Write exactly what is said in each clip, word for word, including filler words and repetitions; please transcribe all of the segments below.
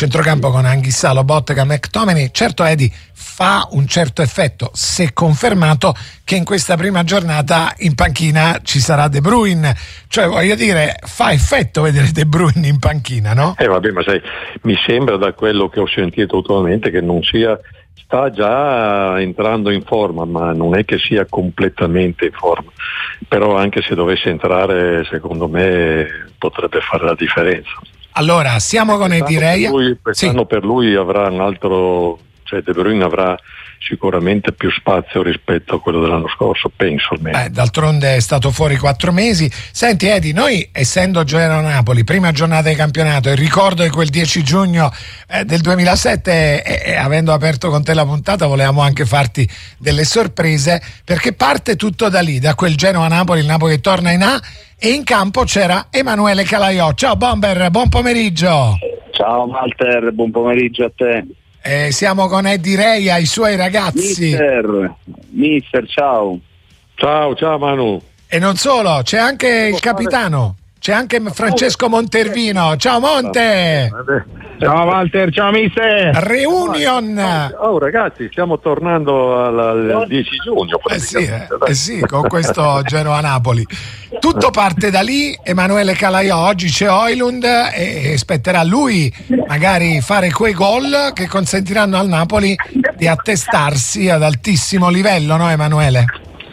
centrocampo con Anghissà, Lobotka, McTominay. Certo, Edi, fa un certo effetto, se confermato, che in questa prima giornata in panchina ci sarà De Bruyne. Cioè, voglio dire, fa effetto vedere De Bruyne in panchina, no? Eh vabbè, ma sai, mi sembra da quello che ho sentito ultimamente che non sia, sta già entrando in forma, ma non è che sia completamente in forma. Però anche se dovesse entrare, secondo me potrebbe fare la differenza. Allora, siamo con Edi Reia. Quest'anno sì. Per lui avrà un altro, cioè De Bruyne avrà sicuramente più spazio rispetto a quello dell'anno scorso, penso almeno. Eh, d'altronde è stato fuori quattro mesi. Senti Edi, noi essendo Genoa-Napoli, prima giornata di campionato, il ricordo di quel dieci giugno eh, del duemilasette, e, e avendo aperto con te la puntata volevamo anche farti delle sorprese, perché parte tutto da lì, da quel Genoa-Napoli, il Napoli che torna in A, e in campo c'era Emanuele Calaiò. Ciao Bomber, buon pomeriggio. Ciao Walter, buon pomeriggio a te. Eh, siamo con Edi Reia, i suoi ragazzi. Mister, mister, ciao. Ciao, ciao Manu. E non solo, c'è anche il capitano, c'è anche Francesco Montervino. Ciao Monte. Ciao Walter, ciao mister. Reunion. Oh ragazzi, stiamo tornando al, al dieci giugno. Eh sì, eh, eh sì, con questo Genoa-Napoli. Tutto parte da lì. Emanuele Calaiò, oggi c'è Højlund e spetterà a lui magari fare quei gol che consentiranno al Napoli di attestarsi ad altissimo livello, no Emanuele?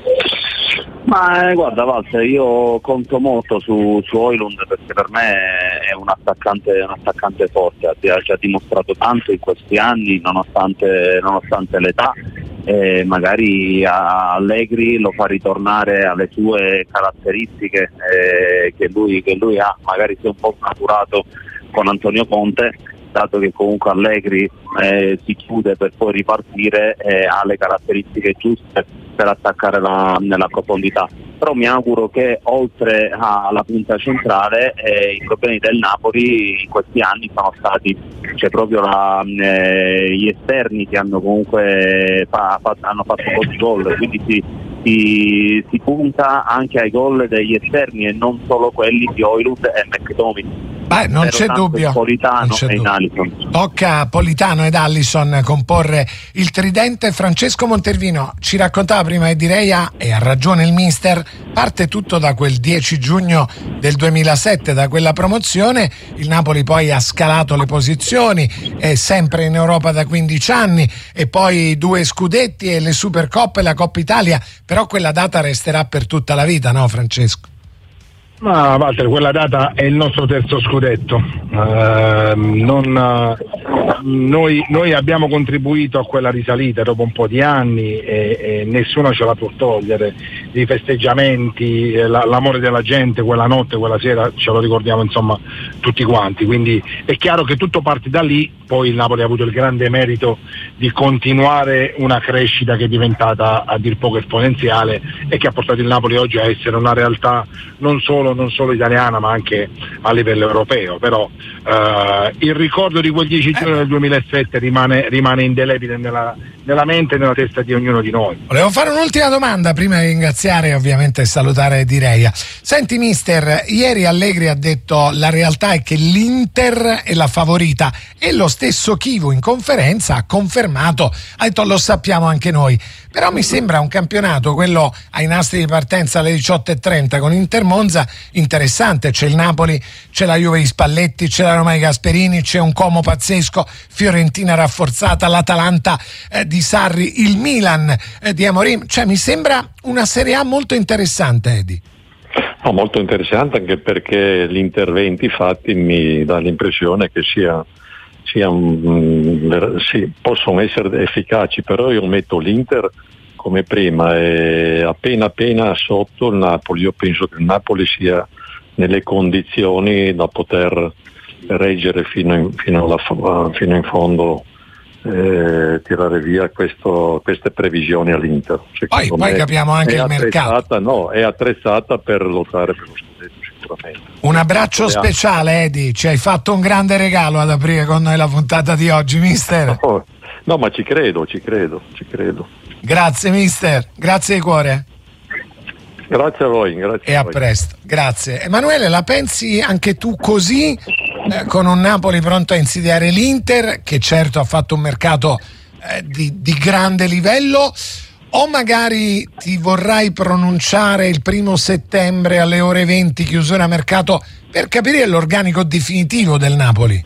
Ma eh, guarda Walter, io conto molto su, su Højlund, perché per me è un attaccante, un attaccante forte, ha già dimostrato tanto in questi anni nonostante, nonostante l'età, e magari a Allegri lo fa ritornare alle sue caratteristiche eh, che, lui, che lui ha, magari si è un po' snaturato con Antonio Conte, dato che comunque Allegri eh, si chiude per poi ripartire e eh, ha le caratteristiche giuste per attaccare la, nella profondità. Però mi auguro che oltre alla punta centrale eh, i problemi del Napoli in questi anni sono stati, cioè proprio la, eh, gli esterni che hanno comunque fa, fa, hanno fatto pochi gol, quindi si, si, si punta anche ai gol degli esterni e non solo quelli di Højlund e McTominay. Beh, non c'è dubbio. Politano non c'è e dubbio. Alisson. Tocca a Politano ed Alisson comporre il tridente. Francesco Montervino ci raccontava prima Edi Reia, e ha ragione il mister, parte tutto da quel dieci giugno del duemilasette, da quella promozione. Il Napoli poi ha scalato le posizioni, è sempre in Europa da quindici anni, e poi due scudetti e le Supercoppe, la Coppa Italia, però quella data resterà per tutta la vita, no Francesco? Ma Walter, quella data è il nostro terzo scudetto. Uh, non, uh, noi, noi abbiamo contribuito a quella risalita dopo un po' di anni e, e nessuno ce la può togliere. I festeggiamenti, la, l'amore della gente quella notte, quella sera, ce lo ricordiamo insomma tutti quanti. Quindi è chiaro che tutto parte da lì. Poi il Napoli ha avuto il grande merito di continuare una crescita che è diventata a dir poco esponenziale e che ha portato il Napoli oggi a essere una realtà non solo, non solo italiana ma anche a livello europeo. Però eh, il ricordo di quel dieci giugno del duemilasette rimane, rimane indelebile nella, nella mente e nella testa di ognuno di noi. Volevo fare un'ultima domanda prima di ringraziare e ovviamente salutare Edi Reia. Senti mister, ieri Allegri ha detto la realtà è che l'Inter è la favorita, e lo stesso Chivu in conferenza ha confermato, ha detto lo sappiamo anche noi. Però mi sembra un campionato, quello ai nastri di partenza alle diciotto e trenta con Inter Monza, interessante. C'è il Napoli, c'è la Juve di Spalletti, c'è la Roma di Gasperini, c'è un Como pazzesco, Fiorentina rafforzata, l'Atalanta eh, di Sarri, il Milan eh, di Amorim. Cioè mi sembra una Serie A molto interessante, Edi. No, molto interessante anche perché gli interventi fatti mi dà l'impressione che sia Sia, um, sì, possono essere efficaci, però io metto l'Inter come prima e appena appena sotto il Napoli. Io penso che il Napoli sia nelle condizioni da poter reggere fino in, fino alla, fino in fondo, eh, tirare via questo, queste previsioni all'Inter. Poi, poi capiamo anche il mercato. No, è attrezzata per lottare per lo scudetto sicuramente. Un abbraccio speciale Edi, ci hai fatto un grande regalo ad aprire con noi la puntata di oggi, mister. No, no ma ci credo, ci credo, ci credo. Grazie mister, grazie di cuore. Grazie a voi, grazie e a, a voi. presto. Grazie. Emanuele, la pensi anche tu così, eh, con un Napoli pronto a insidiare l'Inter, che certo ha fatto un mercato eh, di, di grande livello, o magari ti vorrai pronunciare il primo settembre alle ore venti, chiusura mercato, per capire l'organico definitivo del Napoli?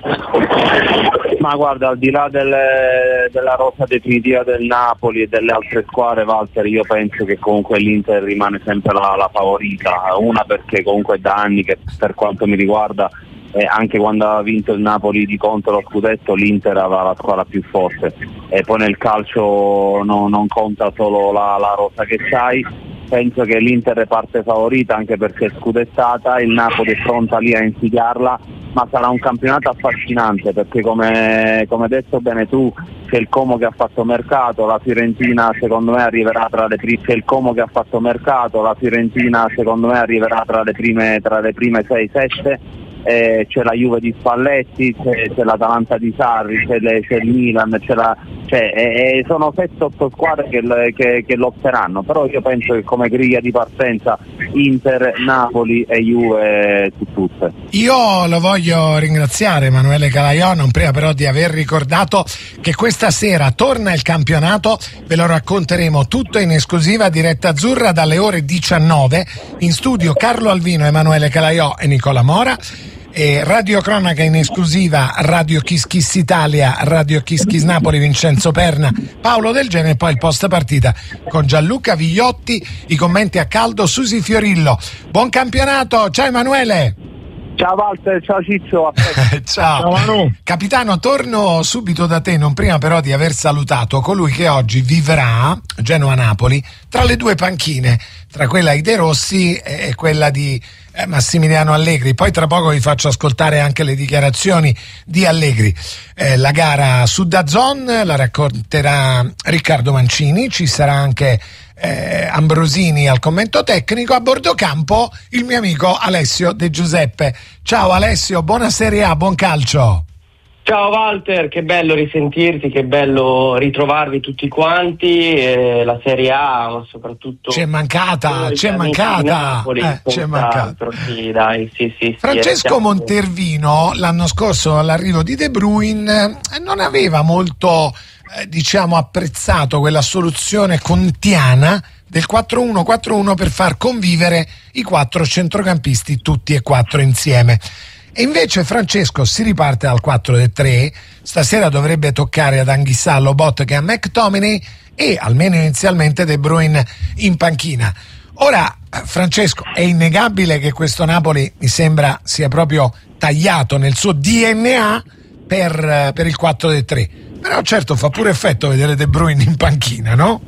Ma guarda, al di là delle, della rosa definitiva del Napoli e delle altre squadre, Walter, io penso che comunque l'Inter rimane sempre la, la favorita. Una perché comunque da anni che, per quanto mi riguarda, eh, anche quando ha vinto il Napoli di Conte lo scudetto, l'Inter aveva la squadra più forte. E poi nel calcio no, non conta solo la, la rosa che c'hai. Penso che l'Inter è parte favorita anche perché è scudettata, il Napoli è pronta lì a insidiarla, ma sarà un campionato affascinante perché come, come hai detto bene tu, c'è il Como che ha fatto mercato, la Fiorentina secondo me arriverà tra le prime, c'è il Como che ha fatto mercato, la Fiorentina secondo me arriverà tra le prime tra le prime sei sette, eh, c'è la Juve di Spalletti, c'è, c'è l'Atalanta di Sarri, c'è, le, c'è il Milan, c'è la, cioè, eh, sono sette otto squadre che, che, che lotteranno, però io penso che come griglia di partenza Inter, Napoli e Juve su tutte. Io lo voglio ringraziare Emanuele Calaiò, non prima però di aver ricordato che questa sera torna il campionato, ve lo racconteremo tutto in esclusiva diretta azzurra dalle ore diciannove, in studio Carlo Alvino, Emanuele Calaiò e Nicola Mora. E Radio Cronaca in esclusiva, Radio Kiss Kiss Italia, Radio Kiss Kiss Napoli, Vincenzo Perna, Paolo Del Gene, e poi il post partita con Gianluca Vigliotti, i commenti a caldo, Susi Fiorillo. Buon campionato, ciao Emanuele! Ciao Walter, ciao Ciccio. Ciao. Ciao Manu. Capitano, torno subito da te, non prima però di aver salutato colui che oggi vivrà Genoa-Napoli tra le due panchine, tra quella di De Rossi e quella di eh, Massimiliano Allegri. Poi tra poco vi faccio ascoltare anche le dichiarazioni di Allegri. Eh, la gara su DAZN la racconterà Riccardo Mancini, ci sarà anche Eh, Ambrosini al commento tecnico, a bordo campo il mio amico Alessio De Giuseppe. Ciao Alessio, buona Serie A, buon calcio. Ciao Walter, che bello risentirti, che bello ritrovarvi tutti quanti, eh, la Serie A, ma soprattutto c'è mancata, c'è mancata, Napoli, eh, c'è mancata. Sì, dai, sì, sì, Francesco sì, Montervino l'anno scorso all'arrivo di De Bruyne non aveva molto eh, diciamo apprezzato quella soluzione contiana del quattro uno quattro uno per far convivere i quattro centrocampisti tutti e quattro insieme. E invece Francesco si riparte al quattro tre, stasera dovrebbe toccare ad Anghissà, Lobotka e a McTominay e almeno inizialmente De Bruyne in panchina. Ora Francesco, è innegabile che questo Napoli mi sembra sia proprio tagliato nel suo D N A per, per il quattro tre, però certo fa pure effetto vedere De Bruyne in panchina, no?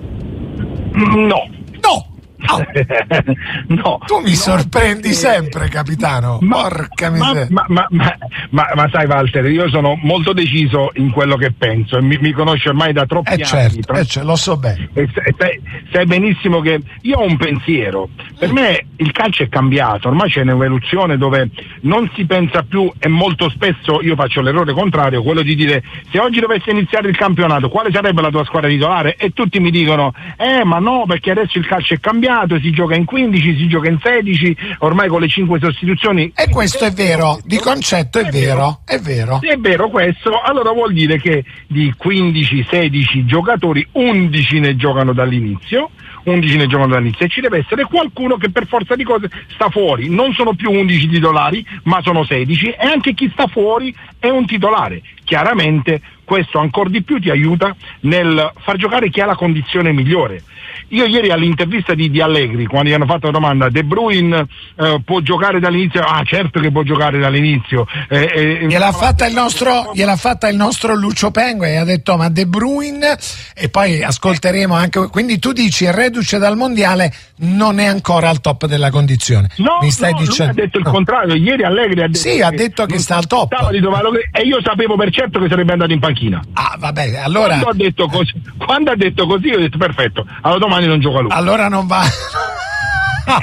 No. No! Oh. No, tu mi no, sorprendi eh, sempre, capitano. Ma, Porca ma, miseria. ma, ma, ma, ma, ma sai Walter, io sono molto deciso in quello che penso e mi, mi conosci ormai da troppi eh anni. certo, Tro- eh certo, lo so bene. E sai, sai benissimo che io ho un pensiero. Per me il calcio è cambiato, ormai c'è un'evoluzione dove non si pensa più, e molto spesso io faccio l'errore contrario, quello di dire: se oggi dovesse iniziare il campionato, quale sarebbe la tua squadra titolare? E tutti mi dicono: eh ma no, perché adesso il calcio è cambiato, si gioca in quindici, si gioca in sedici, ormai con le cinque sostituzioni. E questo è vero, di concetto è, è vero, vero, è vero. Se è vero questo, allora vuol dire che di quindici sedici giocatori, undici ne giocano dall'inizio, undici ne giocano dall'inizio, e ci deve essere qualcuno che per forza di cose sta fuori. Non sono più undici titolari, ma sono sedici, e anche chi sta fuori è un titolare. Chiaramente questo ancora di più ti aiuta nel far giocare chi ha la condizione migliore. Io ieri all'intervista di, di Allegri, quando gli hanno fatto la domanda: De Bruyne eh, può giocare dall'inizio? Ah, certo che può giocare dall'inizio. Eh, eh, gliel'ha fatta il nostro, gliel'ha fatta il nostro Lucio Pengue, e ha detto: ma De Bruyne, e poi ascolteremo anche. Quindi tu dici il reduce dal mondiale non è ancora al top della condizione. No, mi stai no, dicendo? Lui ha detto il no. contrario. Ieri Allegri ha detto sì, ha detto che sta al top. Di e io sapevo per certo che sarebbe andato in panchina. Ah, vabbè, allora. Quando ha detto così, quando ha detto così, ho detto perfetto. Allora domani non gioca lui. Allora non va.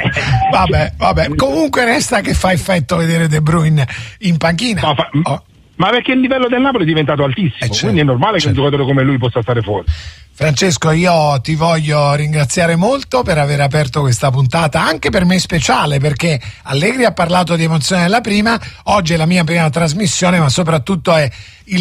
vabbè, vabbè. Comunque resta che fa effetto vedere De Bruyne in panchina. Ma, fa, oh. Ma perché il livello del Napoli è diventato altissimo, eh certo, quindi è normale certo. che un giocatore come lui possa stare fuori. Francesco, io ti voglio ringraziare molto per aver aperto questa puntata, anche per me speciale, perché Allegri ha parlato di emozione della prima, oggi è la mia prima trasmissione, ma soprattutto è il